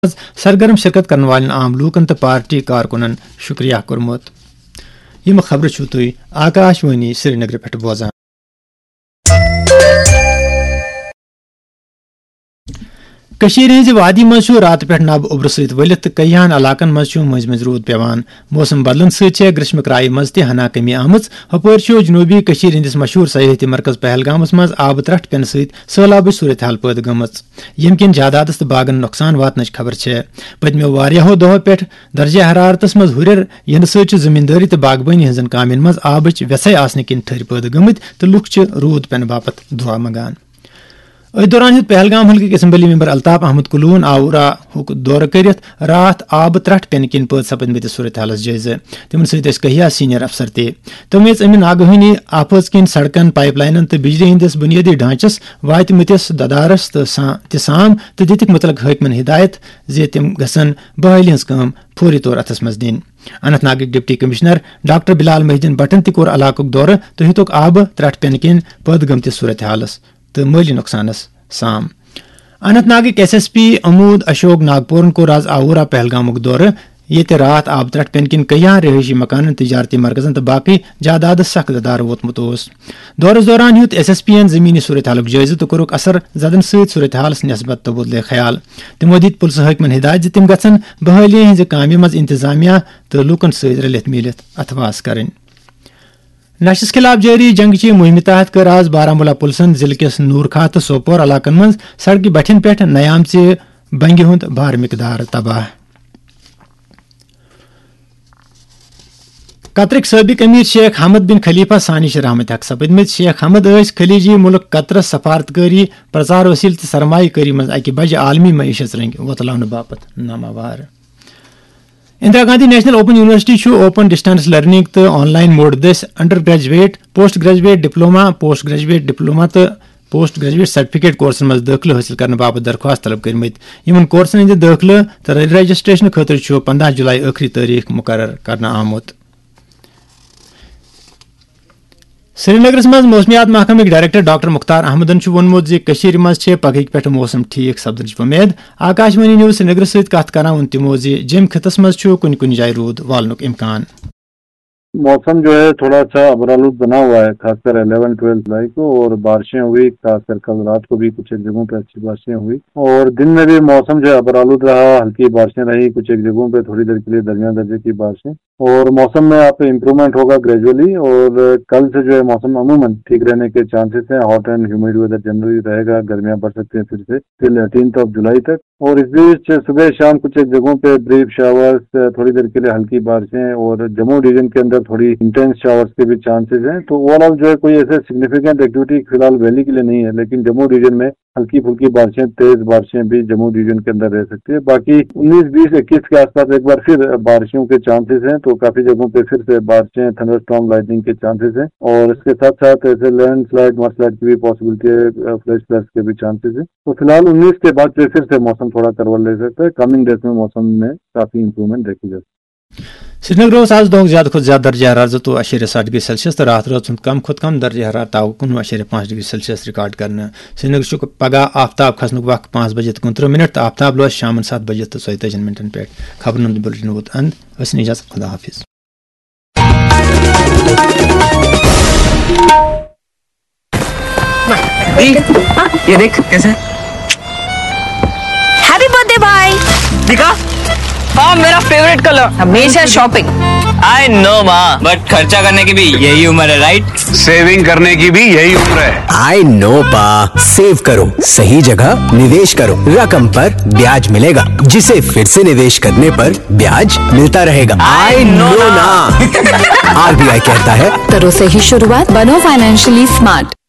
سرگرم شرکت کرنے والن عام لوکن تو پارٹی کارکنن شکریہ کورمت. یم خبر چھو تھی آکاش وانی سری نگر پہ بوزان. کشیر ہز وادی مز رات پہ نب اوبر ست ولت کئیہن علاقن مز مز مز رود پیوان. موسم بدلن ست گرشم کرائہ مز تہ ہنا کمی آمت. ہپور جنوبی کشیر ہندس مشہور سیاحتی مرکز پہلگامس مز آب ترٹ پین ست سہلابچ صورتحال پید گمت یم کن جائیدادس تو باغن نقصان واتنچ خبر ہے. پتمو واریاہو دہو پہ درجہ حرارتس مز ہریر ین ست زمینداری تو باغبانی ہزن کامن مز آبچ ویسائی آسن کن تھر پید گمت تو لوک رود پین باپت دعا منگان. ات دوران پہلگام حلقہ اسمبلی ممبر الطاف احمد کلون آورا دورہ کرت رات آب ترٹ پین کن پید سپدمت صورت حالس جائزہ. تمن ست کہیا سینئر افسر تہ تم امہ ناگہانی آفز کن سڑکن پائپ لائنن تو بجلی ہندس بنیادی ڈھانچس وات متس ددارس تو سام تو دتک متعلق حاکمن ہدایت زِ تم گھن بحالی ہز کام فوری طور اتھس مز دن. اننت ناگک ڈپٹی کمشنر ڈاکٹر بلال محدین بٹن تہ کور علاقہ دورہ تو ہیتک آب ترٹ پین کن پید گمتس صورت حالس تو مالی نقصانس سام. Anant ناگک S S P امود Ashok ناگپورن کور آز آورا پہلگامک دورہ یہ رات آب ترٹ پین کن کئی رہائشی مکانن تجارتی مرکزن تو باقی جائیداد سخت دار ووتمت. دورس دوران ہیوت ایس ایس پی ین زمینی صورت حالک جائزہ تو کورک اثر زدن ست صورت حالس نسبت تبادلہ خیال. تمو دت پلس حاکمن ہدایت تم گھن بحالی ہز کامہ مز انتظامیہ تو لوکن ست رلت میلت اتواس کریں. نشس خلاف جاری جنگ چہ مہم تحت کر آز بارہمولہ پلسن ضلع کس نورکھا تو سوپور علاقن مز سڑکہ بٹھن پہ نیامچہ بنگہ ہند بھار مقدار تباہ. قطرک سابق امیر شیخ حمد بن خلیفہ ثانی رحمت حق سپدمت. شیخ حمد خلیجی ملک قطرس سفارتکاری پرچار وسیل تو سرمایہ کاری مز اکہ بجہ عالمی معیشت رنگ وتلاؤن باپت نامور. Indira Gandhi national open university open distance learning تو on line mood this under graduate post graduate diploma post graduate diploma تو پوسٹ گریجویٹ سرٹیفکیٹ کورسن مز داخلہ حاصل کرنے باپت درخواست طلب کرمت. ان کورسن ہند داخلہ تو رجسٹریشن خاطر 15 جولائی آخری تاریخ مقرر کرنا آمت. سری نگرس مز موسمیات محکمک ڈائریکٹر ڈاکٹر مختار احمدن وونمت زِ مز پگہ پہ موسم ٹھیک سپدنچ امید. آکاش وانی نیوز سری نگر ست کت کران وون تمو جم خطس مز کن کن جائیں رود والنک امکان. موسم جو ہے تھوڑا سا ابرآلود بنا ہوا ہے خاص کر 11-12 جولائی کو اور بارشیں ہوئی خاص کر کل رات کو بھی کچھ ایک جگہوں پہ اچھی بارشیں ہوئی اور دن میں بھی موسم جو ہے ابرآلود رہا ہلکی بارشیں رہی کچھ ایک جگہوں پہ تھوڑی دیر کے لیے درمیان درجے کی بارشیں اور موسم میں آپ امپرومنٹ ہوگا گریجولی اور کل سے جو ہے موسم عموماً ٹھیک رہنے کے چانسز ہیں. ہاٹ اینڈ ہیومیڈ ویدر جنرلی رہے گا گرمیاں بڑھ سکتے ہیں پھر سے ٹل 18 جولائی تک اور اس بیچ صبح شام کچھ ایک جگہوں پہ بریف شاورز تھوڑی دیر کے لیے ہلکی بارشیں اور جموں ڈویژن کے اندر تھوڑی انٹینس شاورز کے بھی چانسز ہیں. تو اوور آل جو ہے کوئی ایسے سگنیفیکینٹ ایکٹیویٹی فی الحال ویلی کے لیے نہیں ہے لیکن جموں ڈویژن میں ہلکی پھلکی بارشیں تیز بارشیں بھی جموں ڈویژن کے اندر رہ سکتی ہے. باقی 19, 20, 21 کے آس پاس ایک بار پھر بارشوں کے چانسز ہیں تو کافی جگہوں پہ پھر سے بارشیں تھنڈر اسٹارم لائٹننگ کے چانسز ہیں اور اس کے ساتھ ساتھ ایسے لینڈ سلائڈ مڈ سلائڈ کی بھی پاسبلٹی ہے فلیش فلڈز کے بھی چانسز ہیں. تو فی الحال 19 کے بعد پھر سے موسم تھوڑا کروڑ لے سکتا ہے. کمنگ ڈیز میں موسم میں کافی امپرومنٹ دیکھی جا سکتی ہے. سری نگر آز دہ زیادہ کھت زیادہ درجہ حرارت 2.7 ڈگری سیلسیس تو رات روز کم کھت کم درجہ حرارت آو 19.5 ڈگری سیلسیس ریکارڈ کرنا. سری نگر پگہ آفتاب کھسنک وقت 5 بجے 29 منٹ تو آفتاب لوس شام 7 بجے 37 منٹن پہ. خبرن ہند بلٹن ووت اند اس اجازت خدا حافظ. یہ دیکھ کیسے ہیپی برتھ ڈے بھائی. دیکھا ہاں میرا فیوریٹ کلر ہمیشہ شاپنگ. آئی نو ماں بٹ خرچہ کرنے کی بھی یہی عمر ہے رائٹ. سیونگ کرنے کی بھی یہی عمر ہے. آئی نو پا سیو کرو صحیح جگہ نویش کرو رقم پر بیاج ملے گا جسے پھر سے نویش کرنے پر بیاج ملتا رہے گا. آئی نو نا. RBI کہتا ہے کرو صحیح شروعات بنو فائنینشلی اسمارٹ.